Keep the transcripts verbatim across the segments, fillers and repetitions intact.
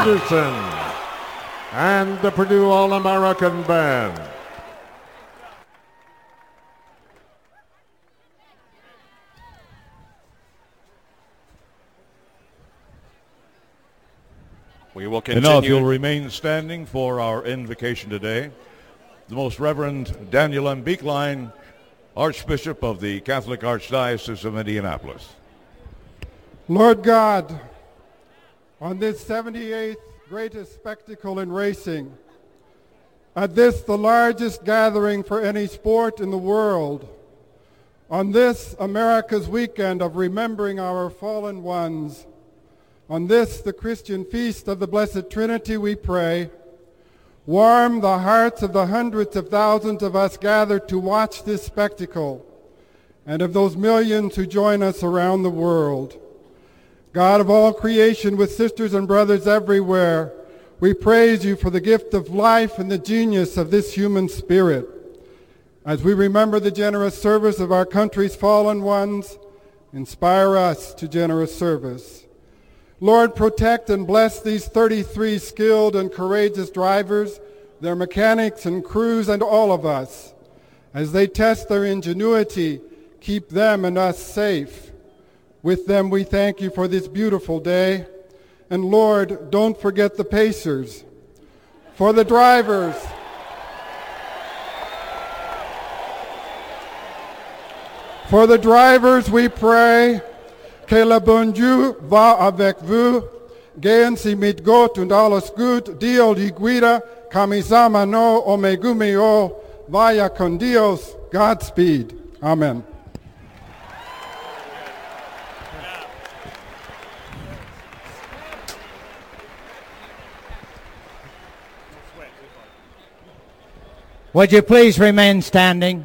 Henderson and the Purdue All-American Band. We will And now, if continue. you'll remain standing for our invocation today, the Most Reverend Daniel M. Beekline, Archbishop of the Catholic Archdiocese of Indianapolis. Lord God, on this seventy-eighth greatest spectacle in racing, at this the largest gathering for any sport in the world, on this America's weekend of remembering our fallen ones, on this the Christian feast of the Blessed Trinity, we pray, warm the hearts of the hundreds of thousands of us gathered to watch this spectacle and of those millions who join us around the world. God of all creation, with sisters and brothers everywhere, we praise you for the gift of life and the genius of this human spirit. As we remember the generous service of our country's fallen ones, inspire us to generous service. Lord, protect and bless these thirty-three skilled and courageous drivers, their mechanics and crews, and all of us. As they test their ingenuity, keep them and us safe. With them, we thank you for this beautiful day. And Lord, don't forget the pacers. For the drivers, for the drivers, we pray, que le bon Dieu va avec vous, gehen Sie mit Gott und alles gut, Dio die guida, Kamisama no omegumio, vaya con Dios, Godspeed. Amen. Would you please remain standing?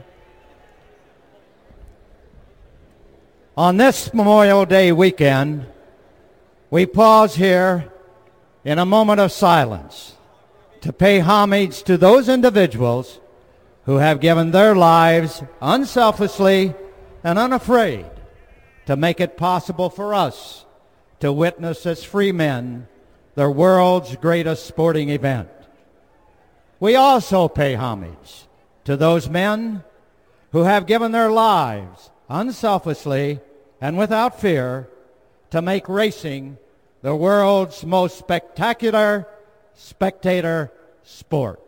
On this Memorial Day weekend, we pause here in a moment of silence to pay homage to those individuals who have given their lives unselfishly and unafraid to make it possible for us to witness as free men the world's greatest sporting event. We also pay homage to those men who have given their lives unselfishly and without fear to make racing the world's most spectacular spectator sport.